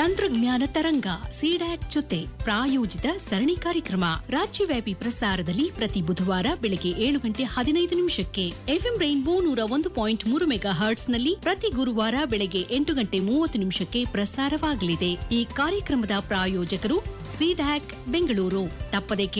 ತಂತ್ರಜ್ಞಾನ ತರಂಗ ಸಿಡ್ಯಾಕ್ ಜೊತೆ ಪ್ರಾಯೋಜಿತ ಸರಣಿ ಕಾರ್ಯಕ್ರಮ ರಾಜ್ಯವ್ಯಾಪಿ ಪ್ರಸಾರದಲ್ಲಿ ಪ್ರತಿ ಬುಧವಾರ ಬೆಳಗ್ಗೆ 7:15 ಎಫ್ಎಂ ರೈನ್ಬೋ 101.3 ಮೆಗಾಹರ್ಟ್ಸ್ನಲ್ಲಿ ಪ್ರತಿ ಗುರುವಾರ ಬೆಳಗ್ಗೆ 8:30 ಪ್ರಸಾರವಾಗಲಿದೆ. ಈ ಕಾರ್ಯಕ್ರಮದ ಪ್ರಾಯೋಜಕರು ಸಿಡ್ಯಾಕ್ ಬೆಂಗಳೂರು. ತಪ್ಪದೆ